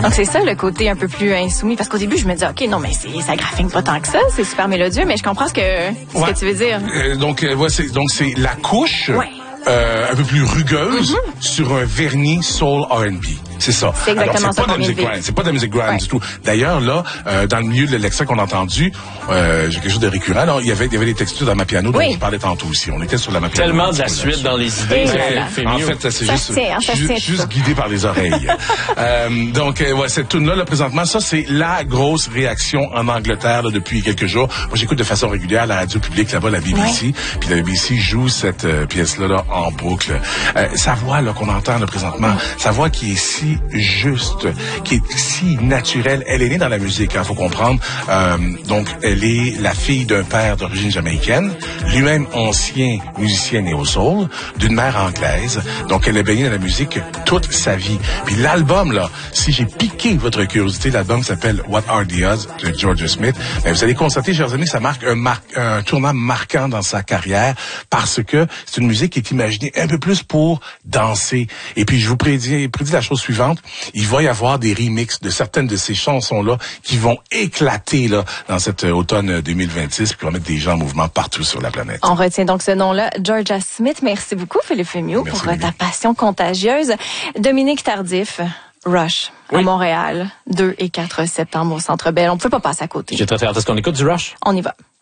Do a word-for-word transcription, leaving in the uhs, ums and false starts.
Donc c'est ça le côté un peu plus insoumis, parce qu'au début je me disais ok non mais c'est, ça graffine pas tant que ça, c'est super mélodieux, mais je comprends ce que ce ouais. que tu veux dire. Euh, donc euh, ouais, c'est donc c'est la couche ouais. euh, un peu plus rugueuse mm-hmm. sur un vernis soul R and B. C'est ça. C'est exactement Alors, c'est ça. Pas de la musique grind, c'est pas de la musique grind ouais. du tout. D'ailleurs, là, euh, dans le milieu de l'extrait qu'on a entendu, euh, j'ai quelque chose de récurrent. Alors, il y avait, il y avait des textures dans ma piano dont oui. je parlais tantôt aussi. On était sur la ma piano. Tellement de la suite dans les idées. Voilà. En fait, ça, c'est ça juste, tient, ça ju- tient juste guidé par les oreilles. euh, donc, euh, ouais, cette tune-là, là, présentement, ça, c'est la grosse réaction en Angleterre, là, depuis quelques jours. Moi, j'écoute de façon régulière la radio publique, là-bas, la B B C. Ouais. Puis la B B C joue cette euh, pièce-là, là, en boucle. Euh, sa voix, là, qu'on entend, là, présentement, sa voix qui est si juste, qui est si naturelle. Elle est née dans la musique, il hein, faut comprendre. Euh, donc, elle est la fille d'un père d'origine jamaïcaine, lui-même ancien musicien néo-soul, d'une mère anglaise. Donc, elle est baignée dans la musique toute sa vie. Puis l'album, là, si j'ai piqué votre curiosité, l'album s'appelle What Are the Odds de Georgia Smith. Mais vous allez constater, chers amis, que ça marque un, mar- un tournant marquant dans sa carrière parce que c'est une musique qui est imaginée un peu plus pour danser. Et puis, je vous prédis, prédis la chose suivante. Il va y avoir des remixes de certaines de ces chansons-là qui vont éclater là dans cet automne deux mille vingt-six puis on va mettre des gens en mouvement partout sur la planète. On retient donc ce nom-là, Georgia Smith. Merci beaucoup, Philippe Fémieux, pour Philippe. ta passion contagieuse. Dominique Tardif, Rush, oui. à Montréal, deux et quatre septembre au Centre Bell. On ne peut pas passer à côté. J'ai très hâte. Est-ce qu'on écoute du Rush? On y va.